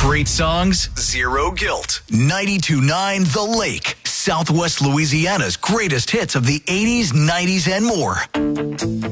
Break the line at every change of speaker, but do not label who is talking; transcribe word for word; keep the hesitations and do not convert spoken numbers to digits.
Great songs, zero guilt. ninety-two point nine The Lake, Southwest Louisiana's greatest hits of the eighties, nineties, and more.